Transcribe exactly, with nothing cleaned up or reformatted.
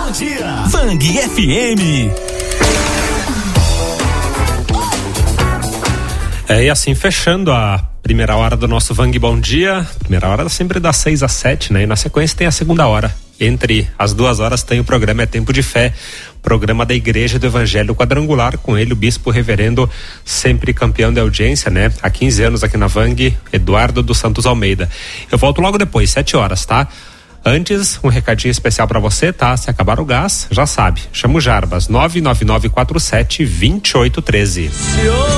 Bom dia, Vang F M. É, e assim, fechando a primeira hora do nosso Vang Bom Dia, primeira hora sempre das seis às sete, né? E na sequência tem a segunda hora. Entre as duas horas tem o programa É Tempo de Fé, programa da Igreja do Evangelho Quadrangular, com ele o Bispo Reverendo, sempre campeão de audiência, né? Há quinze anos aqui na Vang, Eduardo dos Santos Almeida. Eu volto logo depois, sete horas, tá? Antes, um recadinho especial pra você, tá? Se acabar o gás, já sabe, chama o Jarbas, nove nove nove quatro sete, dois oito um três.